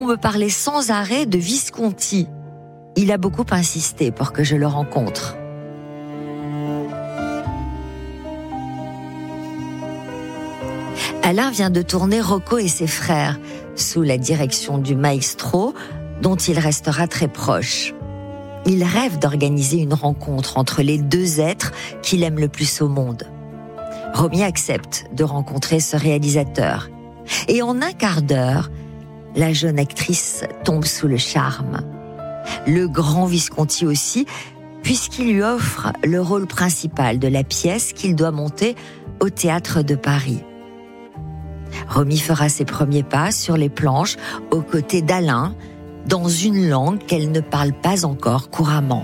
On me parlait sans arrêt de Visconti. Il a beaucoup insisté pour que je le rencontre. Alain vient de tourner Rocco et ses frères, sous la direction du maestro, dont il restera très proche. Il rêve d'organiser une rencontre entre les deux êtres qu'il aime le plus au monde. Romy accepte de rencontrer ce réalisateur. Et en un quart d'heure, la jeune actrice tombe sous le charme. Le grand Visconti aussi, puisqu'il lui offre le rôle principal de la pièce qu'il doit monter au Théâtre de Paris. Romy fera ses premiers pas sur les planches aux côtés d'Alain, dans une langue qu'elle ne parle pas encore couramment.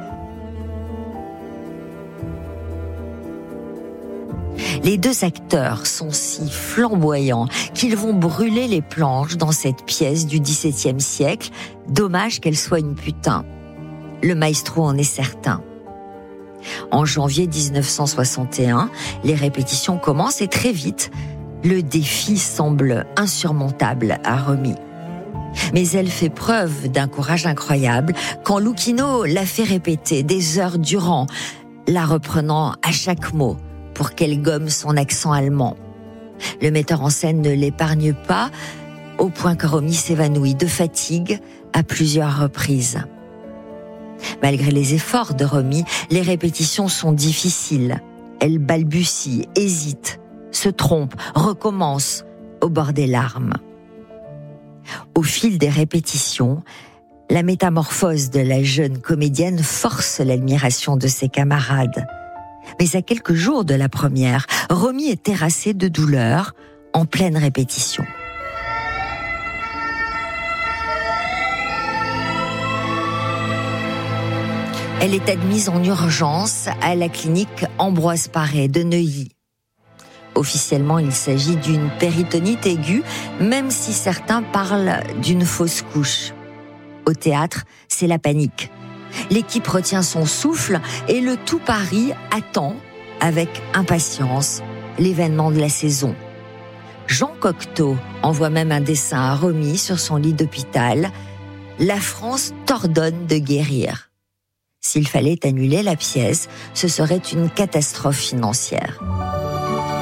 Les deux acteurs sont si flamboyants qu'ils vont brûler les planches dans cette pièce du XVIIe siècle. Dommage qu'elle soit une putain. Le maestro en est certain. En janvier 1961, les répétitions commencent et très vite, le défi semble insurmontable à Romy. Mais elle fait preuve d'un courage incroyable quand Luchino la fait répéter des heures durant, la reprenant à chaque mot pour qu'elle gomme son accent allemand. Le metteur en scène ne l'épargne pas, au point que Romy s'évanouit de fatigue à plusieurs reprises. Malgré les efforts de Romy, les répétitions sont difficiles. Elle balbutie, hésite, se trompe, recommence, au bord des larmes. Au fil des répétitions, la métamorphose de la jeune comédienne force l'admiration de ses camarades. Mais à quelques jours de la première, Romy est terrassée de douleur en pleine répétition. Elle est admise en urgence à la clinique Ambroise Paré de Neuilly. Officiellement, il s'agit d'une péritonite aiguë, même si certains parlent d'une fausse couche. Au théâtre, c'est la panique. L'équipe retient son souffle et le tout Paris attend, avec impatience, l'événement de la saison. Jean Cocteau envoie même un dessin à Romy sur son lit d'hôpital. La France t'ordonne de guérir. S'il fallait annuler la pièce, ce serait une catastrophe financière.